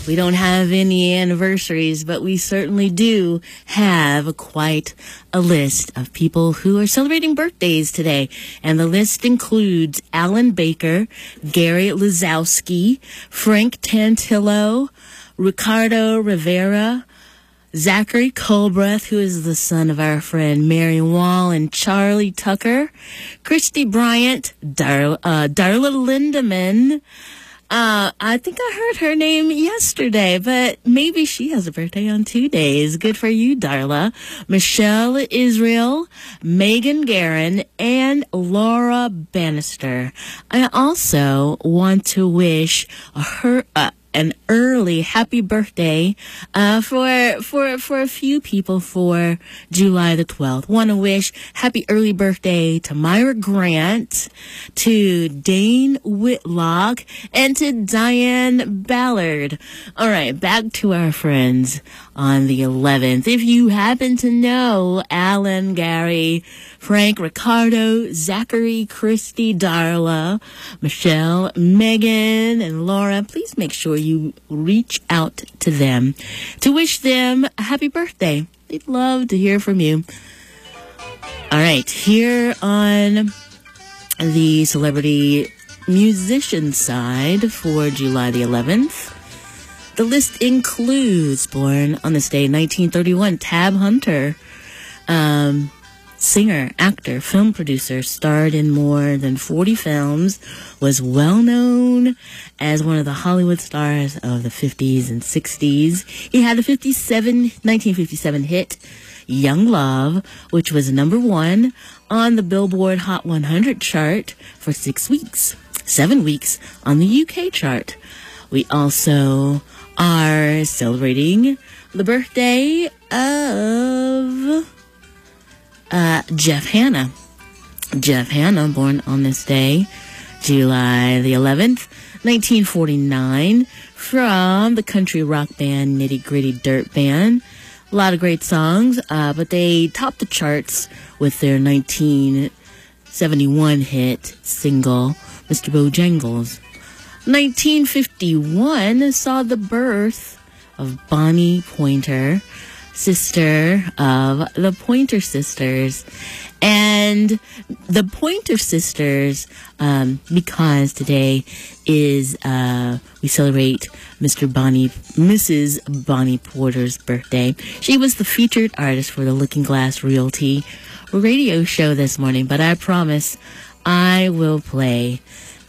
We don't have any anniversaries, but we certainly do have quite a list of people who are celebrating birthdays today. And the list includes Alan Baker, Gary Lazowski, Frank Tantillo, Ricardo Rivera, Zachary Colbreth, who is the son of our friend Mary Wall and Charlie Tucker, Christy Bryant, Darla Lindemann. I think I heard her name yesterday, but maybe she has a birthday on 2 days. Good for you, Darla. Michelle Israel, Megan Guerin, and Laura Bannister. I also want to wish her an early happy birthday for a few people for July the 12th. Want to wish happy early birthday to Myra Grant, to Dane Whitlock, and to Diane Ballard. All right, back to our friends on the 11th. If you happen to know Alan, Gary, Frank, Ricardo, Zachary, Christy, Darla, Michelle, Megan, and Laura, please make sure you reach out to them to wish them a happy birthday. They'd love to hear from you. All right, here on the celebrity musician side for July the 11th, the list includes, born on this day, 1931, Tab Hunter, singer, actor, film producer, starred in more than 40 films, was well known as one of the Hollywood stars of the 50s and 60s. He had a 1957 hit, Young Love, which was number 1 on the Billboard Hot 100 chart for 6 weeks, 7 weeks on the UK chart. We also are celebrating the birthday of Jeff Hanna. Jeff Hanna, born on this day, July the 11th, 1949, from the country rock band Nitty Gritty Dirt Band. A lot of great songs, but they topped the charts with their 1971 hit single, Mr. Bojangles. 1951 saw the birth of Bonnie Pointer, sister of the Pointer Sisters. And the Pointer Sisters, because today is, we celebrate Mrs. Bonnie Porter's birthday. She was the featured artist for the Looking Glass Realty radio show this morning, but I promise I will play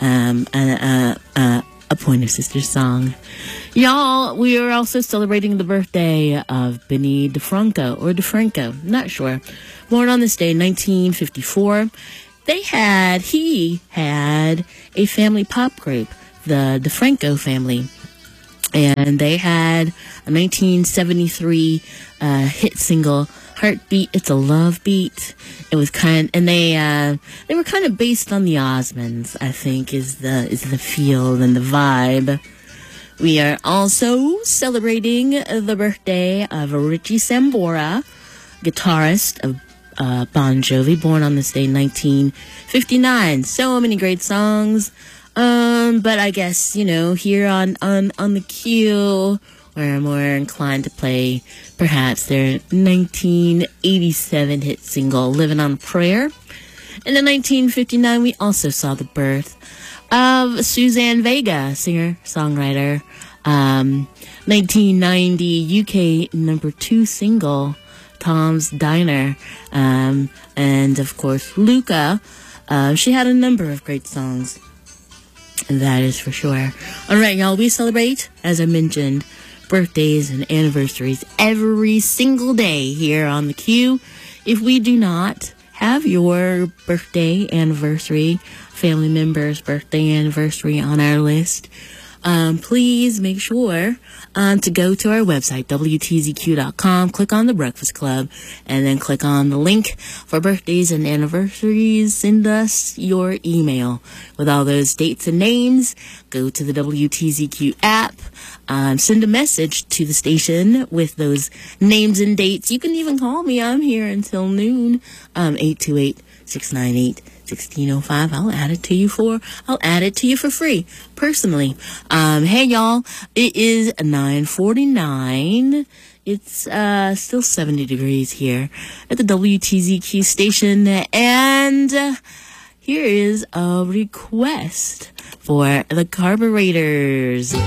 a Pointer Sisters song. Y'all, we are also celebrating the birthday of Benny DeFranco, not sure. Born on this day, 1954. He had a family pop group, the DeFranco family. And they had a 1973 hit single, Heartbeat, It's a Love Beat. It was they were kind of based on the Osmonds, I think, is the feel and the vibe. We are also celebrating the birthday of Richie Sambora, guitarist of Bon Jovi, born on this day, 1959. So many great songs. But I guess, here on the queue, we're more inclined to play perhaps their 1987 hit single, Living on a Prayer. And in 1959, we also saw the birth of Suzanne Vega, singer-songwriter. 1990 UK number 2 single, Tom's Diner. And of course, Luca. She had a number of great songs. That is for sure. All right, y'all, we celebrate, as I mentioned, birthdays and anniversaries every single day here on the Q. If we do not have your birthday, anniversary, family member's birthday, anniversary on our list, please make sure to go to our website, WTZQ.com, click on the Breakfast Club, and then click on the link for birthdays and anniversaries. Send us your email with all those dates and names. Go to the WTZQ app, send a message to the station with those names and dates. You can even call me. I'm here until noon, 828-698 1605. I'll add it to you for free, personally. Hey y'all, it is 9:49. It's still 70 degrees here at the WTZQ station, and here is a request for the Carburetors.